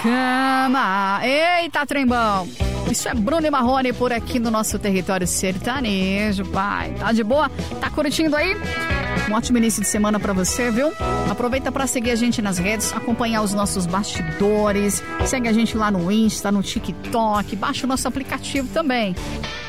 cama. Eita, trembão. Isso é Bruno e Marrone por aqui no nosso território sertanejo, pai. Tá de boa? Tá curtindo aí? Um ótimo início de semana pra você, viu? Aproveita pra seguir a gente nas redes, acompanhar os nossos bastidores. Segue a gente lá no Insta, no TikTok. Baixa o nosso aplicativo também.